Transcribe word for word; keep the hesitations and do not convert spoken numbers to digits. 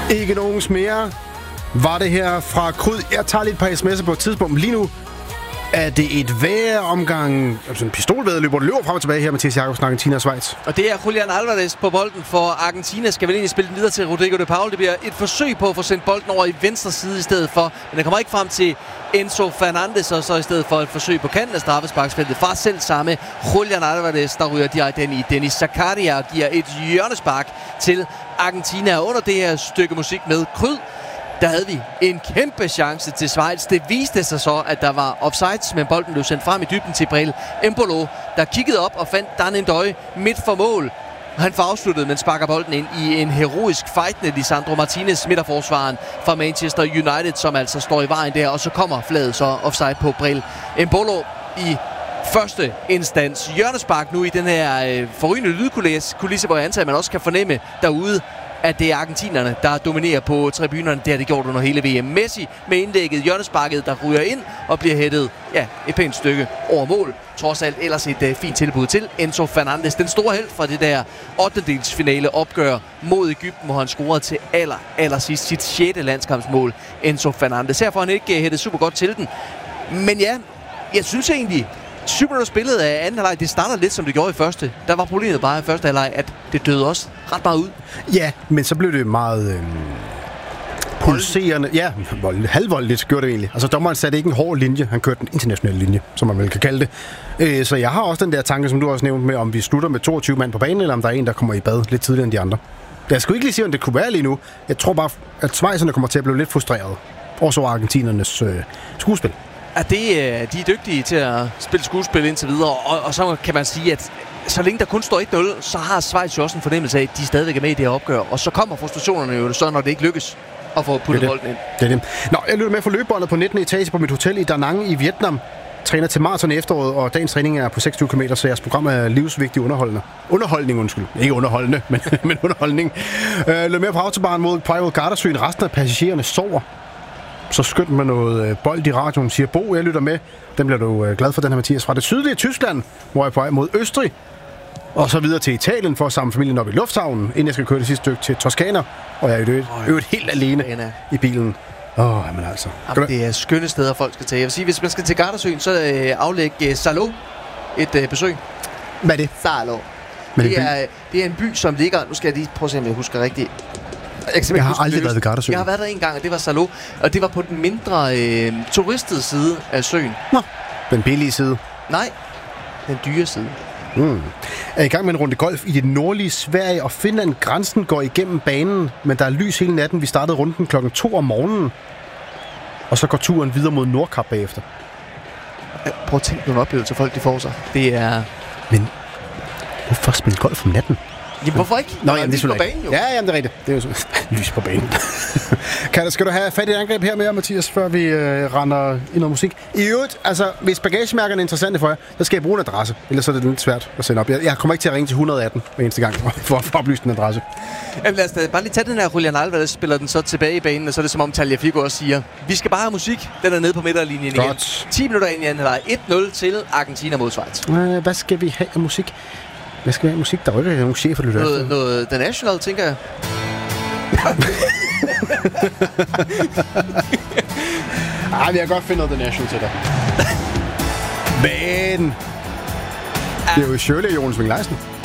Ikke nogens mere. Var det her fra Kryd. Jeg tager lidt et par sms'er på et tidspunkt. Lige nu er det et vejromgang, altså en pistolvæddeløb, hvor det løber frem og tilbage her, Mathias Jakobsen, Argentina og Schweiz. Og det er Julian Alvarez på bolden for Argentina. Skal vel egentlig spille den videre til Rodrigo de Paul. Det bliver et forsøg på at få sendt bolden over i venstre side i stedet for. Men den kommer ikke frem til Enzo Fernandez, og så i stedet for et forsøg på kanten af straffesparksfeltet fra selv samme Julian Alvarez, der ryger direkte ind i Denis Zakaria og giver et hjørnespark til Argentina. Under det her stykke musik med Kryd, der havde vi en kæmpe chance til Schweiz. Det viste sig så, at der var offsides, men bolden blev sendt frem i dybden til Breel Embolo, der kiggede op og fandt Dan Ndøy midt for mål. Han får afsluttet, men sparker bolden ind i en heroisk fightende Lisandro Martinez, midterforsvaren fra Manchester United, som altså står i vejen der, og så kommer flaget så offside på Breel Embolo i første instans. Hjørnespark nu i den her øh, forrygende lydkulisse, hvor jeg antager, man også kan fornemme derude, at det er argentinerne, der dominerer på tribunerne. Det har det gjort under hele V M. Messi med indlægget, hjørnesparket, der ryger ind og bliver hættet ja, et pænt stykke over mål. Trods alt ellers et uh, fint tilbud til Enzo Fernandez. Den store held fra det der ottendedelsfinale opgør mod Egypten, hvor han scorede til aller, aller sidst sit sjette landskampsmål. Enzo Fernandez. Her får han ikke uh, hættet super godt til den. Men ja, jeg synes egentlig, syv minutter spillet af anden halvleg, det starter lidt som det gjorde i første. Der var problemet bare i første halvleg, at det døde også ret meget ud. Ja, men så blev det meget øh, pulserende. Ja, vold, halvvoldeligt gjorde det egentlig. Altså dommeren satte ikke en hård linje, han kørte en international linje, som man vel kan kalde det. Øh, så jeg har også den der tanke, som du også nævnte med, om vi slutter med toogtyve mand på banen, eller om der er en, der kommer i bad lidt tidligere end de andre. Jeg skulle ikke lige sige, om det kunne være lige nu. Jeg tror bare, at schweizerne kommer til at blive lidt frustreret. Og så argentinernes øh, skuespil. Ja, det, de er dygtige til at spille skuespil indtil videre, og, og så kan man sige, at så længe der kun står et nul, så har Schweiz jo også en fornemmelse af, at de stadigvæk er med i det her opgør, og så kommer frustrationerne jo så, når det ikke lykkes at få puttet bolden ind. Det er det. Nå, jeg lytter med for løbebåndet på nittende etage på mit hotel i Da Nang i Vietnam. Træner til maraton i efteråret, og dagens træning er på seksogtyve kilometer, så jeres program er livsvigtig underholdende. Underholdning, undskyld. Ikke underholdende, men, men underholdning. Øh, Løb med på autobahn mod Pyrel Gardasøen. Resten af passagererne sover. Så skønt med noget bold i radioen, siger Bo. Jeg lytter med. Den bliver du glad for, den her, Mathias. Fra det sydlige Tyskland, hvor jeg er på vej mod Østrig. Og så videre til Italien for at samle familien op i lufthavnen, inden jeg skal køre det sidste stykke til Toskana. Og jeg er jo øvet helt alene Toskana. I bilen. Åh, oh, men altså. Jamen, det er skønne steder, folk skal til. Jeg vil sige, hvis man skal til Gardasøen, så øh, aflæg øh, Salo et øh, besøg. Hvad er det? Salo. Det er, det er en by, som ligger... Nu skal jeg lige prøve at se, om jeg husker rigtigt. Jeg, jeg har aldrig været ved Gardasøen. Jeg har været der en gang, og det var Salo. Og det var på den mindre øh, turistede side af søen. Nå, den billige side. Nej, den dyre side. Mm. Er i gang med en runde golf i det nordlige Sverige, og Finland. Grænsen går igennem banen, men der er lys hele natten. Vi startede runden klokken to om morgenen, og så går turen videre mod Nordkap bagefter. Prøv at tænke nogle oplevelser, folk de får sig. Det er... Men hvorfor spille golf om natten? Jamen, hvorfor ikke? Nå, jamen, det er på banen, jo. Ja, jamen, det er rigtigt. Det er jo så lys på banen. Kan, skal du have fat i et angreb her med, Mathias, før vi øh, render i noget musik? I øvrigt, altså, hvis bagagemærkerne er interessante for jer, så skal jeg bruge en adresse. Ellers er det lidt svært at sende op. Jeg, jeg kommer ikke til at ringe til et hundrede atten hver eneste gang for at få oplyst en adresse. Jamen, lad os da bare lige tage den her Julian Alvarez, spiller den så tilbage i banen, og så er det som om Tagliafico også siger, vi skal bare have musik. Den er nede på midterlinjen igen. ti minutter ind i anden halvleg. et nul til Argentina mod Schweiz. Øh, hvad skal vi have af musik? Hvad skal vi have musik? Der er jo ikke nogen chefer, der lytter noget, noget The National, tænker jeg. Ej, vi har godt finde noget The National til dig. Men... Det er jo Shirley og Jonas Ving Leisen.